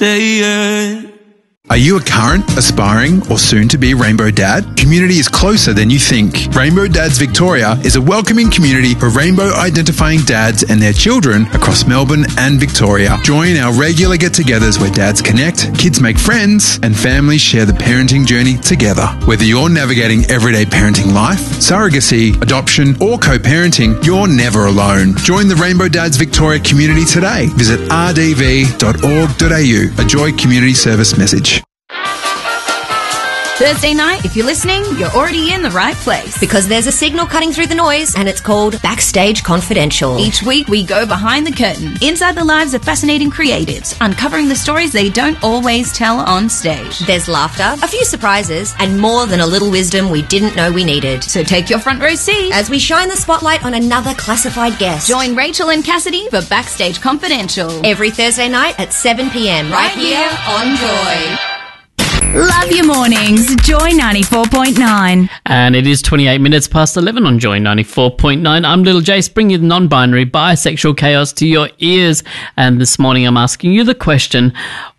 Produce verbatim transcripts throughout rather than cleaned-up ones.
day. Are you a current, aspiring, or soon-to-be Rainbow Dad? Community is closer than you think. Rainbow Dads Victoria is a welcoming community for rainbow-identifying dads and their children across Melbourne and Victoria. Join our regular get-togethers where dads connect, kids make friends, and families share the parenting journey together. Whether you're navigating everyday parenting life, surrogacy, adoption, or co-parenting, you're never alone. Join the Rainbow Dads Victoria community today. Visit r d v dot org dot a u. A Joy Community Service message. Thursday night, if you're listening, you're already in the right place. Because there's a signal cutting through the noise, and it's called Backstage Confidential. Each week, we go behind the curtain, inside the lives of fascinating creatives, uncovering the stories they don't always tell on stage. There's laughter, a few surprises, and more than a little wisdom we didn't know we needed. So take your front row seat as we shine the spotlight on another classified guest. Join Rachel and Cassidy for Backstage Confidential. Every Thursday night at seven p.m. right, right here on Joy. Love your mornings. Joy ninety-four point nine. And it is twenty-eight minutes past eleven on Joy ninety-four point nine. I'm Little Jace, bringing you the non-binary bisexual chaos to your ears. And this morning I'm asking you the question,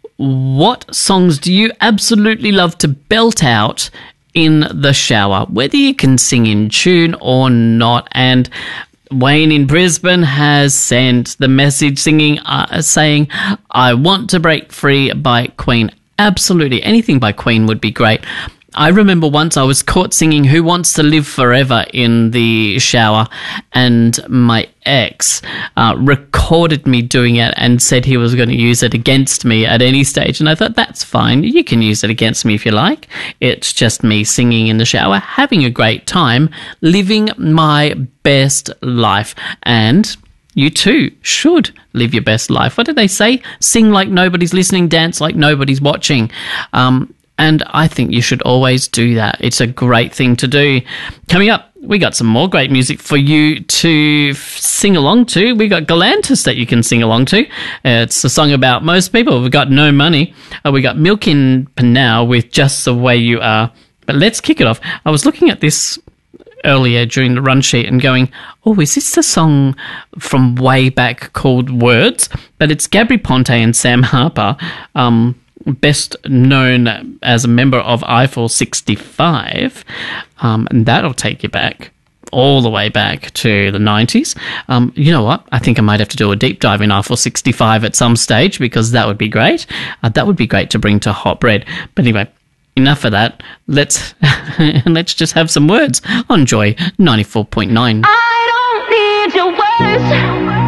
what songs do you absolutely love to belt out in the shower, whether you can sing in tune or not? And Wayne in Brisbane has sent the message singing, uh, saying, I Want to Break Free by Queen. Absolutely. Anything by Queen would be great. I remember once I was caught singing Who Wants to Live Forever in the shower, and my ex uh, recorded me doing it and said he was going to use it against me at any stage. And I thought, that's fine. You can use it against me if you like. It's just me singing in the shower, having a great time, living my best life. And you too should live your best life. What did they say? Sing like nobody's listening, dance like nobody's watching. Um, and I think you should always do that. It's a great thing to do. Coming up, we got some more great music for you to f- sing along to. We got Galantis that you can sing along to. Uh, it's a song about most people. We've got No Money. Uh, we got Milk in Panau with Just the Way You Are. But let's kick it off. I was looking at this earlier during the run sheet and going, oh, is this the song from way back called Words? But it's Gabri Ponte and Sam Harper, um, best known as a member of Eiffel sixty-five, um, and that'll take you back all the way back to the nineties. Um, you know what? I think I might have to do a deep dive in Eiffel sixty-five at some stage, because that would be great. Uh, that would be great to bring to Hot Bread. But anyway, enough of that. Let's let's just have some words on Joy ninety-four point nine. I don't need your words.